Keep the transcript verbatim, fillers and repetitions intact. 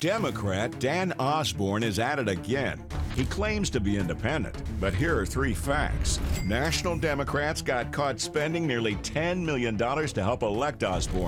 Democrat Dan Osborne is at it again. He claims to be independent, but here are three facts. National Democrats got caught spending nearly ten million dollars to help elect Osborne.